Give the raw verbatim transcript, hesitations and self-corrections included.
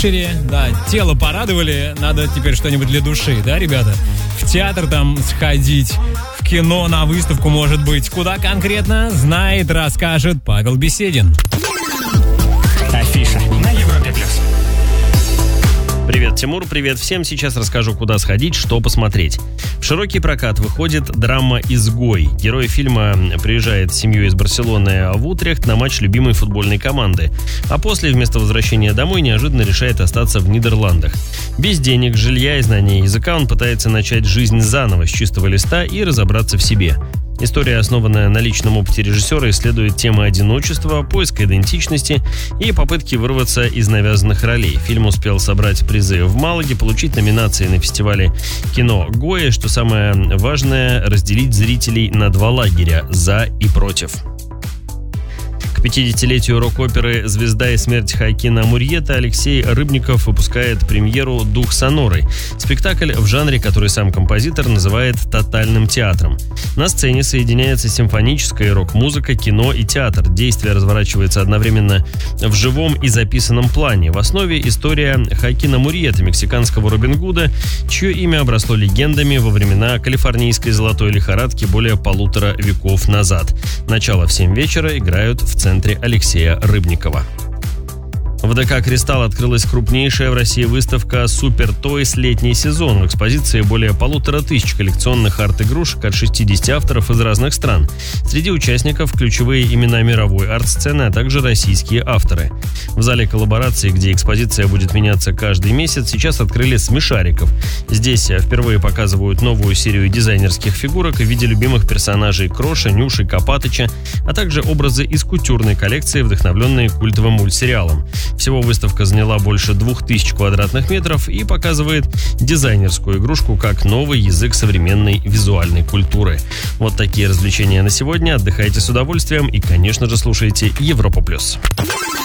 Да, тело порадовали, надо теперь что-нибудь для души, да, ребята? В театр там сходить, в кино, на выставку, может быть. Куда конкретно, знает, расскажет Павел Беседин. Афиша на Европе плюс. Привет, Тимур, привет всем. Сейчас расскажу, куда сходить, что посмотреть. В широкий прокат выходит драма «Изгой». Герой фильма приезжает с семьей из Барселоны в Утрехт на матч любимой футбольной команды. А после, вместо возвращения домой, неожиданно решает остаться в Нидерландах. Без денег, жилья и знания языка он пытается начать жизнь заново, с чистого листа и разобраться в себе. История, основанная на личном опыте режиссера, исследует темы одиночества, поиска идентичности и попытки вырваться из навязанных ролей. Фильм успел собрать призы в Малаге, получить номинации на фестивале кино Гоя, что самое важное, разделить зрителей на два лагеря – за и против. К пятидесятилетию рок-оперы «Звезда и смерть» Хоакина Мурьета Алексей Рыбников выпускает премьеру «Дух соноры». Спектакль в жанре, который сам композитор называет тотальным театром. На сцене соединяется симфоническая и рок-музыка, кино и театр. Действие разворачивается одновременно в живом и записанном плане. В основе история Хоакина Мурьета, мексиканского Робин Гуда, чье имя обросло легендами во времена калифорнийской золотой лихорадки более полутора веков назад. Начало в семь вечера, играют в центре Алексея Рыбникова. В ДК «Кристалл» открылась крупнейшая в России выставка «Супер Тойс. Летний сезон». В экспозиции более полутора тысяч коллекционных арт-игрушек от шестидесяти авторов из разных стран. Среди участников ключевые имена мировой арт-сцены, а также российские авторы. В зале коллаборации, где экспозиция будет меняться каждый месяц, сейчас открыли смешариков. Здесь впервые показывают новую серию дизайнерских фигурок в виде любимых персонажей Кроша, Нюши, Копатыча, а также образы из кутюрной коллекции, вдохновленные культовым мультсериалом. Всего выставка заняла больше двух тысяч квадратных метров и показывает дизайнерскую игрушку как новый язык современной визуальной культуры. Вот такие развлечения на сегодня. Отдыхайте с удовольствием и, конечно же, слушайте Европа+.